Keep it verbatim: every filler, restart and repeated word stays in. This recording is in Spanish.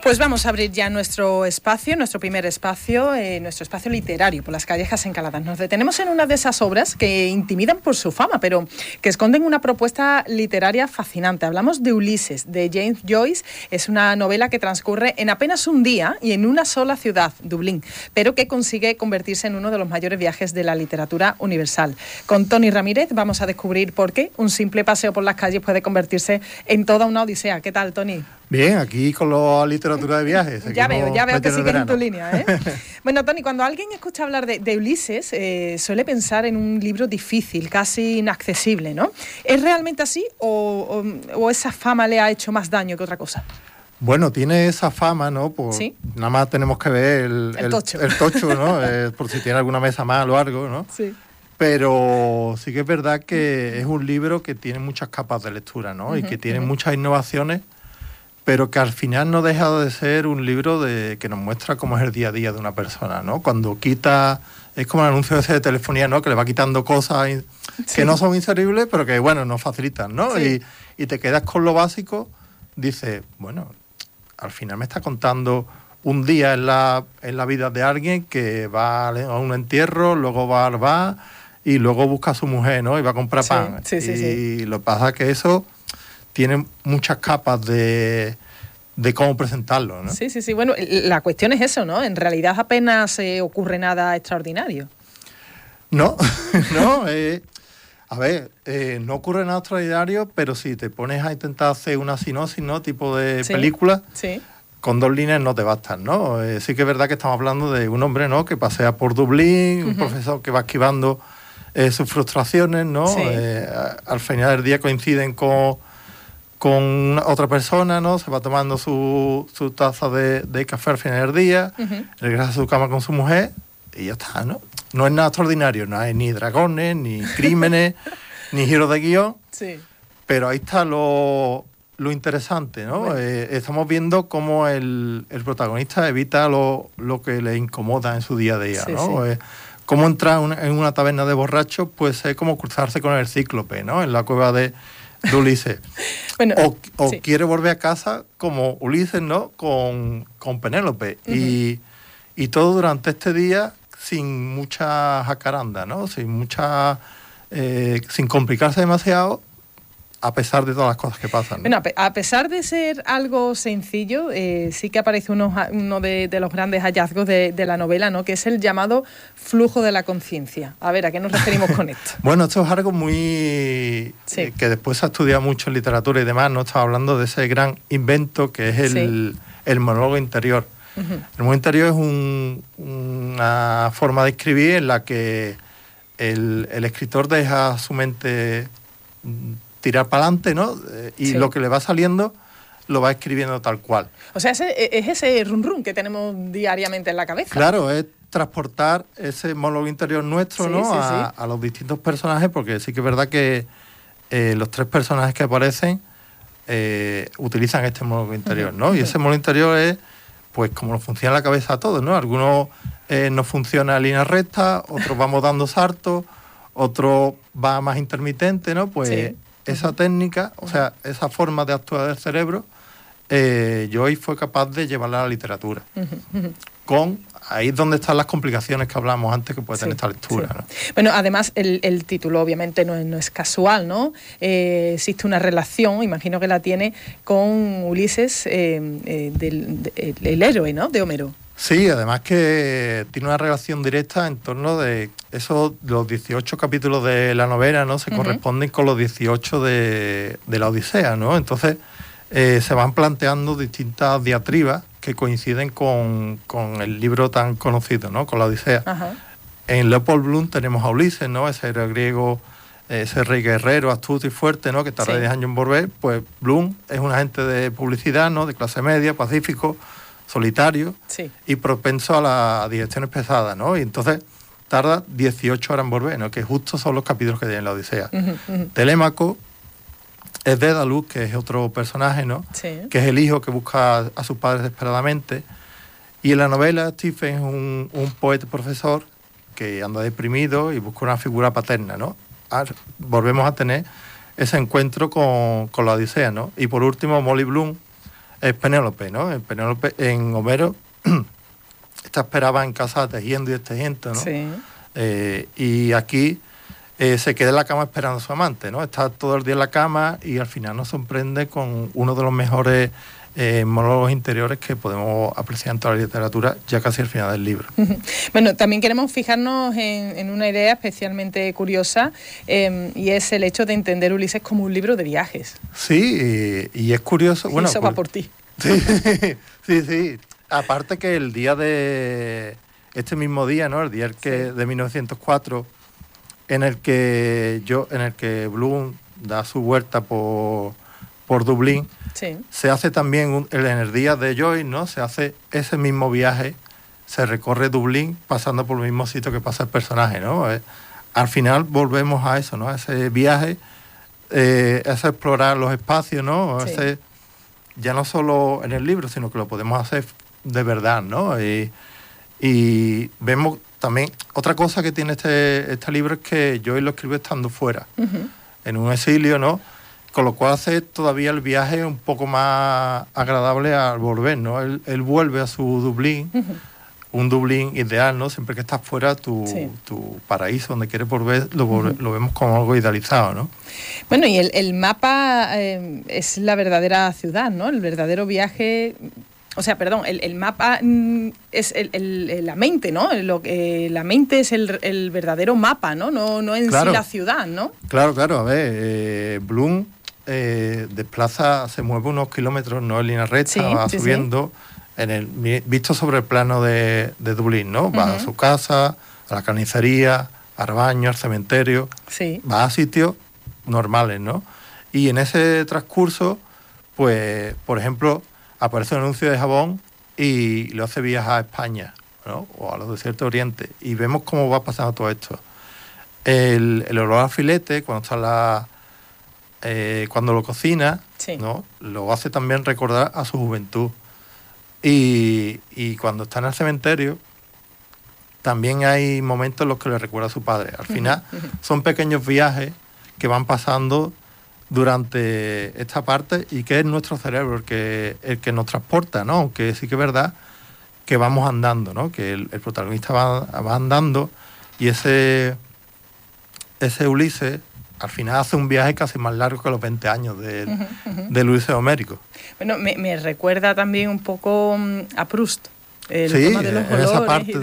Pues vamos a abrir ya nuestro espacio, nuestro primer espacio, eh, nuestro espacio literario por las callejas encaladas. Nos detenemos en una de esas obras que intimidan por su fama, pero que esconden una propuesta literaria fascinante. Hablamos de Ulises, de James Joyce. Es una novela que transcurre en apenas un día y en una sola ciudad, Dublín, pero que consigue convertirse en uno de los mayores viajes de la literatura universal. Con Toni Ramírez vamos a descubrir por qué un simple paseo por las calles puede convertirse en toda una odisea. ¿Qué tal, Toni? Bien, aquí con la literatura de viajes. Ya veo, ya veo que sigues en tu línea, ¿eh? Bueno, Toni, cuando alguien escucha hablar de, de Ulises, eh, suele pensar en un libro difícil, casi inaccesible, ¿no? ¿Es realmente así o, o, o esa fama le ha hecho más daño que otra cosa? Bueno, tiene esa fama, ¿no? Por, ¿Sí? Nada más tenemos que ver el, el, el tocho, el tocho ¿no? eh, por si tiene alguna mesa más o algo, ¿no? Sí. Pero sí que es verdad que es un libro que tiene muchas capas de lectura, ¿no? Uh-huh, y que tiene uh-huh. muchas innovaciones, pero que al final no deja de ser un libro de que nos muestra cómo es el día a día de una persona, ¿no? Cuando quita, es como el anuncio ese de telefonía, ¿no? Que le va quitando cosas sí. que no son inseribles, pero que, bueno, nos facilitan, ¿no? Sí. Y, y te quedas con lo básico, dices, bueno, al final me está contando un día en la, en la vida de alguien que va a un entierro, luego va al bar y luego busca a su mujer, ¿no? Y va a comprar pan. Sí, sí, y sí, sí. lo que pasa es que eso tiene muchas capas de, de cómo presentarlo, ¿no? Sí, sí, sí. Bueno, la cuestión es eso, ¿no? En realidad apenas eh, ocurre nada extraordinario. No, no. Eh, a ver, eh, no ocurre nada extraordinario, pero si te pones a intentar hacer una sinopsis, ¿no? Tipo de sí, película, sí. con dos líneas no te bastan, ¿no? Eh, sí que es verdad que estamos hablando de un hombre, ¿no? Que pasea por Dublín, uh-huh. un profesor que va esquivando eh, sus frustraciones, ¿no? Sí. Eh, al final del día coinciden con... con otra persona, ¿no? Se va tomando su, su taza de, de café al final del día, uh-huh. regresa a su cama con su mujer y ya está, ¿no? No es nada extraordinario, no hay ni dragones, ni crímenes, ni giros de guión, sí. pero ahí está lo, lo interesante, ¿no? Bueno. Eh, estamos viendo cómo el, el protagonista evita lo, lo que le incomoda en su día a día, sí, ¿no? Sí. Eh, cómo entrar una, en una taberna de borrachos, pues es como cruzarse con el cíclope, ¿no? En la cueva de... de Ulises. Bueno, o o sí. quiere volver a casa como Ulises, ¿no? Con, con Penélope. Uh-huh. Y, y todo durante este día sin mucha jacaranda, ¿no? Sin mucha... Eh, sin complicarse demasiado, a pesar de todas las cosas que pasan, ¿no? Bueno, a pesar de ser algo sencillo, eh, sí que aparece uno, uno de, de los grandes hallazgos de, de la novela, ¿no? Que es el llamado flujo de la conciencia. A ver, ¿a qué nos referimos con esto? Bueno, esto es algo muy... Sí. Eh, que después se ha estudiado mucho en literatura y demás, ¿no? Estamos hablando de ese gran invento que es el, sí. el monólogo interior. Uh-huh. El monólogo interior es un, una forma de escribir en la que el, el escritor deja su mente... tirar para adelante, ¿no? Y sí. lo que le va saliendo lo va escribiendo tal cual. O sea, ese, es ese run run que tenemos diariamente en la cabeza. Claro, es transportar ese monólogo interior nuestro, sí, ¿no? Sí, a, sí. a los distintos personajes, porque sí que es verdad que eh, los tres personajes que aparecen eh, utilizan este monólogo interior, ¿no? Uh-huh. Y ese monólogo interior es, pues, como nos funciona la cabeza a todos, ¿no? Algunos eh, nos funciona en línea recta, otros vamos dando saltos, otros va más intermitente, ¿no? Pues... Sí. Esa uh-huh. técnica, o sea, esa forma de actuar del cerebro, eh, Joyce fue capaz de llevarla a la literatura. Uh-huh. Con, ahí es donde están las complicaciones que hablamos antes que puede sí, tener esta lectura, sí. ¿no? Bueno, además, el, el título obviamente no es, no es casual, ¿no? Eh, existe una relación, imagino que la tiene, con Ulises, eh, eh, del de, el héroe, ¿no? De Homero. Sí, además que tiene una relación directa en torno de esos, los dieciocho capítulos de la novela, ¿no? Se uh-huh. corresponden con los dieciocho de, de la Odisea, ¿no? Entonces eh, se van planteando distintas diatribas que coinciden con, con el libro tan conocido, ¿no? Con la Odisea. Uh-huh. En Leopold Bloom tenemos a Ulises, ¿no? Ese héroe griego, ese rey guerrero, astuto y fuerte, ¿no? Que tarda diez sí. años en volver. Pues Bloom es un agente de publicidad, ¿no? De clase media, pacífico, solitario sí. y propenso a las digestiones pesadas, ¿no? Y entonces tarda dieciocho horas en volver, ¿no? Que justo son los capítulos que tiene la Odisea. Uh-huh, uh-huh. Telémaco es Dédalus, que es otro personaje, ¿no? Sí. Que es el hijo que busca a, a sus padres desesperadamente. Y en la novela Stephen es un, un poeta profesor que anda deprimido y busca una figura paterna, ¿no? Ahora, volvemos a tener ese encuentro con, con la Odisea, ¿no? Y por último, Molly Bloom es Penélope, ¿no? En Penélope, en Homero, esta esperaba en casa tejiendo y destejiendo, ¿no? Sí. Eh, y aquí eh, se queda en la cama esperando a su amante, ¿no? Está todo el día en la cama y al final nos sorprende con uno de los mejores eh, monólogos interiores que podemos apreciar en toda la literatura, ya casi al final del libro. Bueno, también queremos fijarnos en, en una idea especialmente curiosa eh, y es el hecho de entender Ulises como un libro de viajes. Sí, y, y es curioso. Y bueno, eso pues, va por ti. Sí, sí, sí. Aparte que el día de... Este mismo día, ¿no? El día que, sí. de mil novecientos cuatro, en el que yo, en el que Bloom da su vuelta por, por Dublín, sí. se hace también un, en el día de Joyce, ¿no? Se hace ese mismo viaje, se recorre Dublín pasando por el mismo sitio que pasa el personaje, ¿no? Eh, al final volvemos a eso, ¿no? A ese viaje, eh, a ese explorar los espacios, ¿no? Sí. Ese, ya no solo en el libro, sino que lo podemos hacer de verdad, ¿no? Y, y vemos también, otra cosa que tiene este, este libro es que Joyce lo escribe estando fuera, uh-huh. en un exilio, ¿no? Con lo cual hace todavía el viaje un poco más agradable al volver, ¿no? Él, él vuelve a su Dublín, uh-huh. un Dublín ideal, ¿no? Siempre que estás fuera, tu, sí. tu paraíso, donde quieres volver, lo, uh-huh. lo vemos como algo idealizado, ¿no? Bueno, y el, el mapa eh, es la verdadera ciudad, ¿no? El verdadero viaje... O sea, perdón, el, el mapa es el, el, la mente, ¿no? Lo, eh, la mente es el, el verdadero mapa, ¿no? No, no en claro. sí la ciudad, ¿no? Claro, claro. A ver, eh, Bloom eh, desplaza, se mueve unos kilómetros, no en línea recta, sí, va sí, subiendo, sí. en el visto sobre el plano de, de Dublín, ¿no? Va uh-huh. a su casa, a la carnicería, al baño, al cementerio. Sí. Va a sitios normales, ¿no? Y en ese transcurso, pues, por ejemplo... aparece un anuncio de jabón y lo hace viajar a España, ¿no? O a los desiertos de Oriente. Y vemos cómo va pasando todo esto. El, el olor a filete, cuando está la, eh, cuando lo cocina, sí. ¿no? Lo hace también recordar a su juventud. Y, y cuando está en el cementerio, también hay momentos en los que le recuerda a su padre. Al final, uh-huh. son pequeños viajes que van pasando durante esta parte y que es nuestro cerebro el que, el que nos transporta, ¿no? Aunque sí que es verdad que vamos andando, ¿no? Que el, el protagonista va, va andando y ese, ese Ulises al final hace un viaje casi más largo que los veinte años de, uh-huh, uh-huh. del Ulises homérico. Bueno, me, me recuerda también un poco a Proust. El sí, tema de los en esa olores parte y de